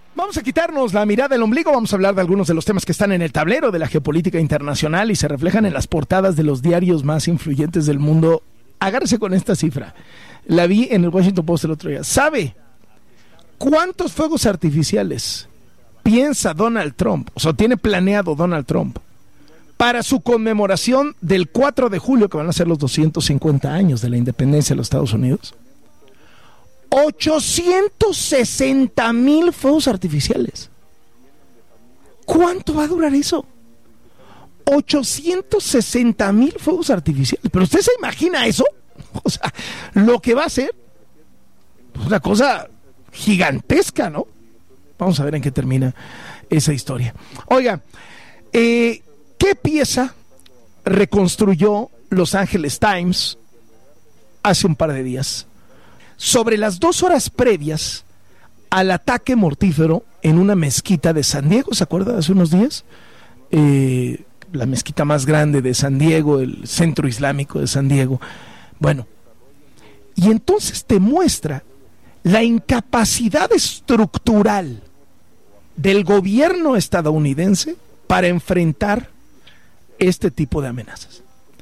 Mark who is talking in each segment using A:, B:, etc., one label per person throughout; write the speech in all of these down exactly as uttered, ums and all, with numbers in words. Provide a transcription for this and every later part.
A: Vamos a quitarnos la mirada del ombligo, vamos a hablar de algunos de los temas que están en el tablero de la geopolítica internacional y se reflejan en las portadas de los diarios más influyentes del mundo. Agárrese con esta cifra. La vi en el Washington Post el otro día. ¿Sabe cuántos fuegos artificiales piensa Donald Trump, o sea, tiene planeado Donald Trump, para su conmemoración del cuatro de julio, que van a ser los doscientos cincuenta años de la independencia de los Estados Unidos? ochocientos sesenta mil fuegos artificiales. ¿Cuánto va a durar eso? ochocientos sesenta mil fuegos artificiales. ¿Pero usted se imagina eso? O sea, lo que va a ser una cosa gigantesca, ¿no? Vamos a ver en qué termina esa historia. Oiga, eh, ¿qué pieza reconstruyó Los Angeles Times hace un par de días sobre las dos horas previas al ataque mortífero en una mezquita de San Diego? ¿Se acuerda? Hace unos días, eh, la mezquita más grande de San Diego, el centro islámico de San Diego. Bueno, y entonces te muestra la incapacidad estructural del gobierno estadounidense para enfrentar este tipo de amenazas.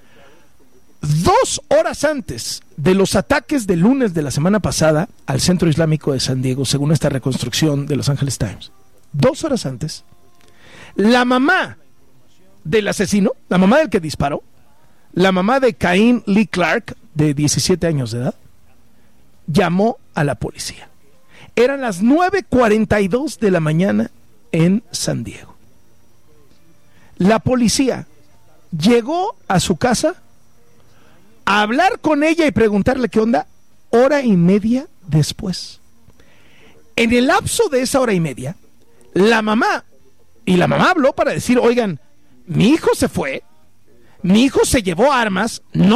A: Dos horas antes de los ataques del lunes de la semana pasada al centro islámico de San Diego, según esta reconstrucción de Los Angeles Times, dos horas antes, la mamá del asesino, la mamá del que disparó, la mamá de Cain Lee Clark, de diecisiete años de edad, llamó a la policía. Eran las nueve cuarenta y dos de la mañana en San Diego. La policía llegó a su casa a hablar con ella y preguntarle qué onda, hora y media después. En el lapso de esa hora y media, la mamá, y la mamá habló para decir, oigan, mi hijo se fue, mi hijo se llevó armas, no